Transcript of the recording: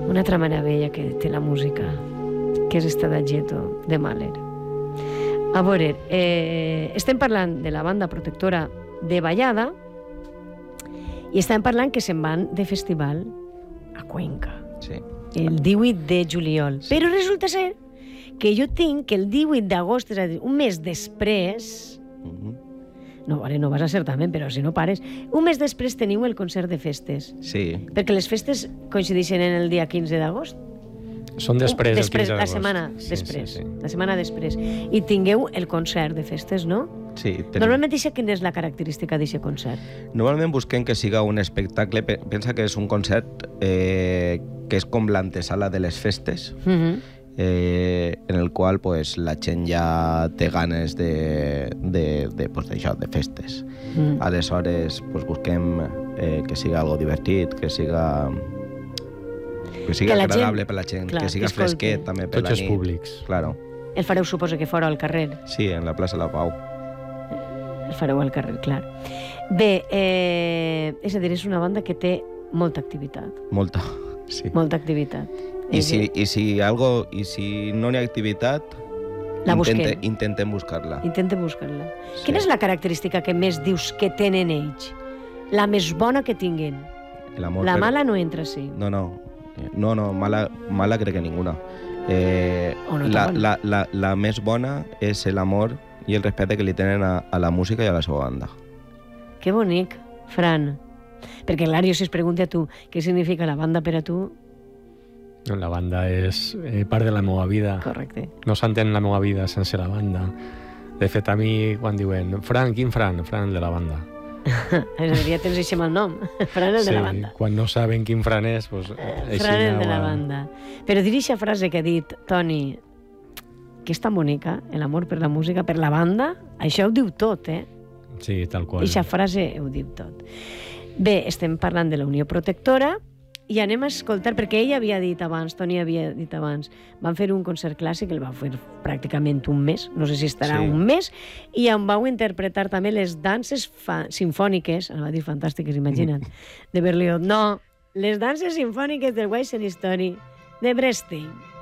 Una altra meravella que té la música, que és esta d'Aggetto, de Mahler. A veure, estem parlant de la banda protectora de Vallada i estem parlant que se'n van de festival a Cuenca. Sí. El 18 de juliol. Sí. Però resulta ser que jo tinc que el 18 d'agost, és a dir, un mes després... No, vale, no vas acertament, però si no pares... Un mes després teniu el concert de festes. Sí. Perquè les festes coincideixen en el dia 15 d'agost. Són després del 15 d'agost. La setmana després. La setmana després. I tingueu el concert de festes, no? Sí. Normalment quina és la característica d'aquest concert? Normalment busquem que siga un espectacle. Pensa que és un concert que és com l'antesala de les festes, en el qual pues, la gent ja té ganes de festes. Aleshores pues, busquem que siga algo divertit, que siga agradable per la gent, clar, que siga fresquet també per la nit. Tots els públics. Claro. El fareu, suposa, que fora al carrer? Sí, en la plaça de la Pau. El fareu al carrer, clar. Bé, és a dir, és una banda que té molta activitat. Molta, sí. Molta activitat. I si no n'hi ha activitat, intentem buscar-la. Intentem buscar-la. Sí. Quina és la característica que més dius que tenen ells? La més bona que tinguin? La mala no entra, sí. No, mala crec que ninguna. La més bona és l'amor i el respecte que li tenen a la música i a la seva banda. Que bonic, Fran. Perquè, clar, jo si es pregunta a tu què significa la banda per a tu... La banda és part de la meva vida. Correcte. No s'entén la meva vida sense la banda. De fet, a mi, quan diuen Fran, quin Fran? Fran, el de la banda. És a dir, ja tens així el nom. Fran, el de la banda. Quan no saben quin Fran és, doncs... Fran, el de la banda. Però dir aquesta frase que ha dit Toni, que és tan bonica, l'amor per la música, per la banda, això ho diu tot, eh? Sí, tal qual. Aquesta frase ho diu tot. Bé, estem parlant de la Unió Protectora i anem a escoltar, perquè ell havia dit abans, Toni havia dit abans, van fer un concert clàssic, el va fer pràcticament un mes, no sé si estarà un mes, i en vau interpretar també les danses sinfòniques, va dir fantàstiques, imagina't, de Berlioz. No, les danses sinfòniques del Weissensee de Brestin.